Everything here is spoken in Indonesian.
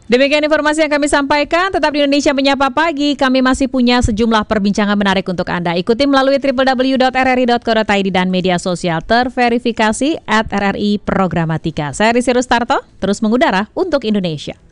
Demikian informasi yang kami sampaikan. Tetap di Indonesia Menyapa Pagi. Kami masih punya sejumlah perbincangan menarik untuk Anda. Ikuti melalui www.rri.co.id dan media sosial terverifikasi @RRI Programatika. Saya Risi Rustarto, terus mengudara untuk Indonesia.